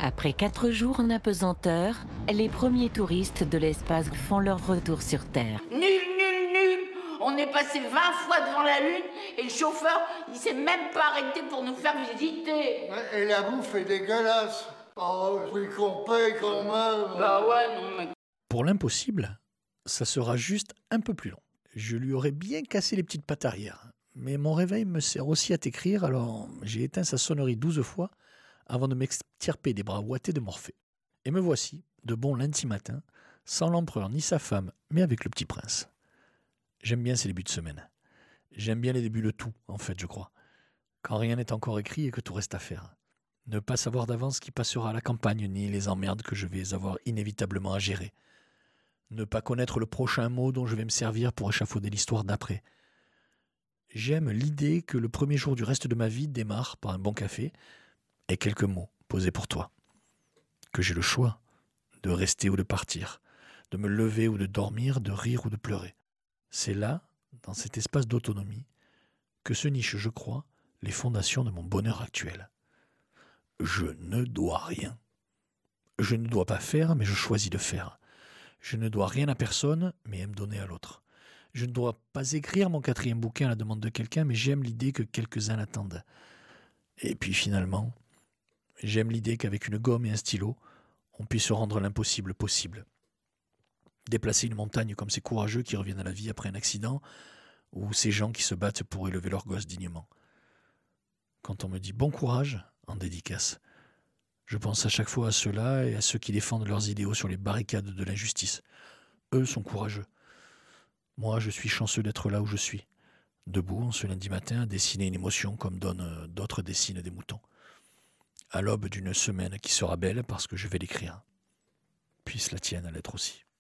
Après 4 jours en apesanteur, les premiers touristes de l'espace font leur retour sur Terre. Nul, nul, nul. On est passé 20 fois devant la Lune et le chauffeur, il s'est même pas arrêté pour nous faire visiter. Et la bouffe est dégueulasse. Oh, prix qu'on paye quand même. Bah ouais, non mais... Pour l'impossible, ça sera juste un peu plus long. Je lui aurais bien cassé les petites pattes arrière. Mais mon réveil me sert aussi à t'écrire, alors j'ai éteint sa sonnerie 12 fois avant de m'extirper des bras ouatés de Morphée. Et me voici, de bon lundi matin, sans l'empereur ni sa femme, mais avec le petit prince. J'aime bien ces débuts de semaine. J'aime bien les débuts de tout, en fait, je crois. Quand rien n'est encore écrit et que tout reste à faire. Ne pas savoir d'avance qui passera à la campagne, ni les emmerdes que je vais avoir inévitablement à gérer. Ne pas connaître le prochain mot dont je vais me servir pour échafauder l'histoire d'après. J'aime l'idée que le premier jour du reste de ma vie démarre par un bon café et quelques mots posés pour toi. Que j'ai le choix de rester ou de partir, de me lever ou de dormir, de rire ou de pleurer. C'est là, dans cet espace d'autonomie, que se nichent, je crois, les fondations de mon bonheur actuel. Je ne dois rien. Je ne dois pas faire, mais je choisis de faire. Je ne dois rien à personne, mais aime donner à l'autre. Je ne dois pas écrire mon 4e bouquin à la demande de quelqu'un, mais j'aime l'idée que quelques-uns l'attendent. Et puis finalement, j'aime l'idée qu'avec une gomme et un stylo, on puisse rendre l'impossible possible. Déplacer une montagne comme ces courageux qui reviennent à la vie après un accident, ou ces gens qui se battent pour élever leur gosse dignement. Quand on me dit bon courage, en dédicace, je pense à chaque fois à ceux-là et à ceux qui défendent leurs idéaux sur les barricades de l'injustice. Eux sont courageux. Moi, je suis chanceux d'être là où je suis, debout en ce lundi matin à dessiner une émotion comme d'autres dessinent des moutons. À l'aube d'une semaine qui sera belle parce que je vais l'écrire. Puisse la tienne l'être aussi.